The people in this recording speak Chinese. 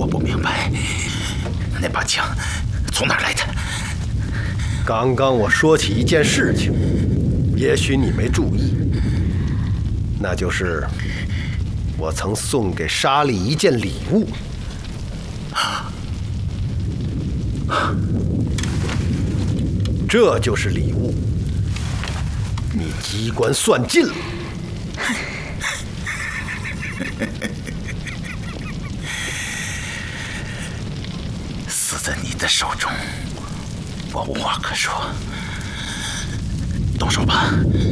不明白，那把枪从哪儿来的？ 刚刚我说起一件事情，也许你没注意，那就是我曾送给莎莉一件礼物。这就是礼物，你机关算尽了。 死在你的手中，我无话可说。动手吧。